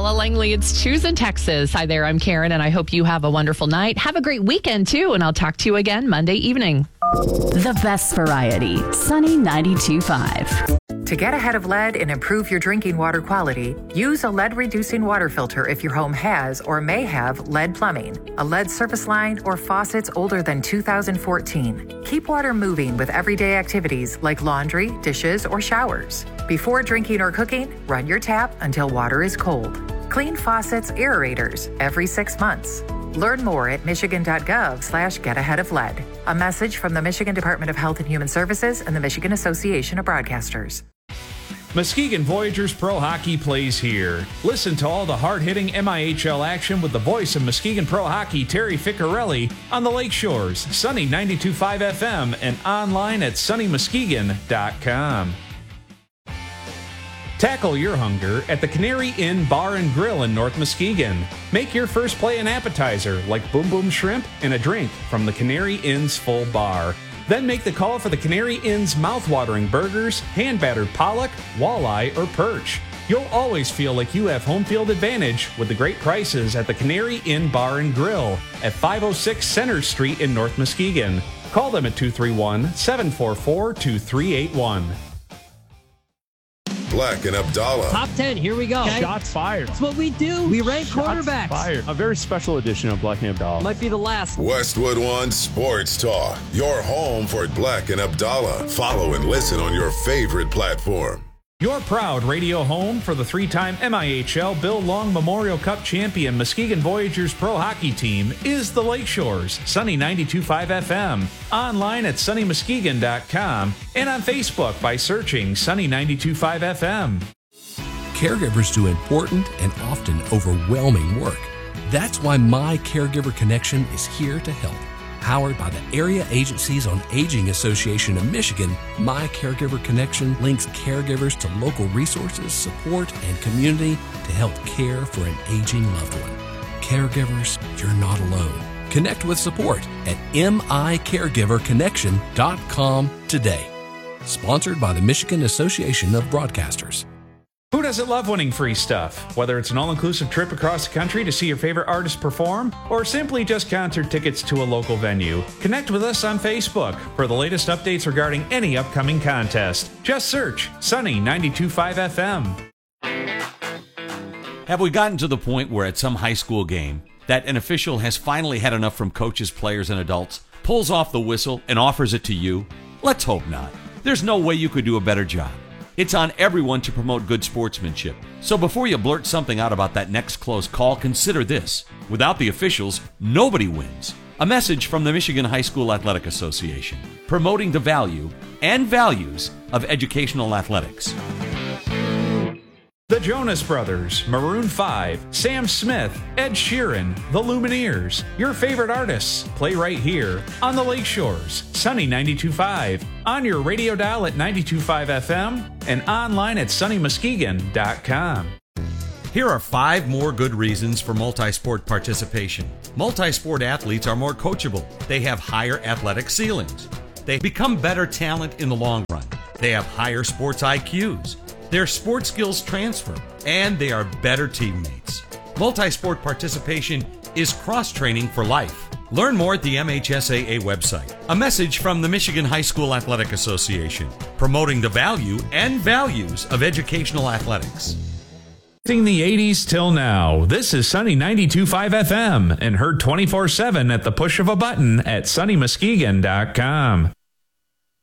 Della Langley. It's Tuesday, Texas. Hi there, I'm Karen, and I hope you have a wonderful night. Have a great weekend, too, and I'll talk to you again Monday evening. The best variety, Sunny 92.5. To get ahead of lead and improve your drinking water quality, use a lead-reducing water filter if your home has or may have lead plumbing, a lead service line, or faucets older than 2014. Keep water moving with everyday activities like laundry, dishes, or showers. Before drinking or cooking, run your tap until water is cold. Clean faucets, aerators every 6 months. Learn more at michigan.gov/getaheadoflead. A message from the Michigan Department of Health and Human Services and the Michigan Association of Broadcasters. Muskegon Voyagers Pro Hockey plays here. Listen to all the hard-hitting MIHL action with the voice of Muskegon Pro Hockey, Terry Ficcarelli, on the Lake Shores, Sunny 92.5 FM, and online at sunnymuskegon.com. Tackle your hunger at the Canary Inn Bar and Grill in North Muskegon. Make your first play an appetizer like Boom Boom Shrimp and a drink from the Canary Inn's full bar. Then make the call for the Canary Inn's mouth-watering burgers, hand-battered pollock, walleye, or perch. You'll always feel like you have home field advantage with the great prices at the Canary Inn Bar and Grill at 506 Center Street in North Muskegon. Call them at 231-744-2381. Black and Abdallah. Top 10, here we go. Okay. Shots fired. That's what we do. We rank quarterbacks. Fired. A very special edition of Black and Abdallah. Might be the last. Westwood One Sports Talk. Your home for Black and Abdallah. Follow and listen on your favorite platform. Your proud radio home for the three-time MIHL Bill Long Memorial Cup champion Muskegon Voyagers Pro Hockey Team is the Lake Shores, Sunny 92.5 FM, online at sunnymuskegon.com, and on Facebook by searching Sunny 92.5 FM. Caregivers do important and often overwhelming work. That's why My Caregiver Connection is here to help. Powered by the Area Agencies on Aging Association of Michigan, My Caregiver Connection links caregivers to local resources, support, and community to help care for an aging loved one. Caregivers, you're not alone. Connect with support at micaregiverconnection.com today. Sponsored by the Michigan Association of Broadcasters. Who doesn't love winning free stuff? Whether it's an all-inclusive trip across the country to see your favorite artist perform, or simply just concert tickets to a local venue, connect with us on Facebook for the latest updates regarding any upcoming contest. Just search Sunny 92.5 FM. Have we gotten to the point where at some high school game that an official has finally had enough from coaches, players, and adults, pulls off the whistle, and offers it to you? Let's hope not. There's no way you could do a better job. It's on everyone to promote good sportsmanship. So before you blurt something out about that next close call, consider this. Without the officials, nobody wins. A message from the Michigan High School Athletic Association, promoting the value and values of educational athletics. The Jonas Brothers, Maroon 5, Sam Smith, Ed Sheeran, The Lumineers, your favorite artists, play right here on the Lake Shores, Sunny 92.5, on your radio dial at 92.5 FM, and online at sunnymuskegon.com. Here are 5 more good reasons for multi-sport participation. Multi-sport athletes are more coachable. They have higher athletic ceilings. They become better talent in the long run. They have higher sports IQs. Their sports skills transfer, and they are better teammates. Multi-sport participation is cross-training for life. Learn more at the MHSAA website. A message from the Michigan High School Athletic Association, promoting the value and values of educational athletics. The 80s till now. This is Sunny 92.5 FM and heard 24/7 at the push of a button at sunnymuskegon.com.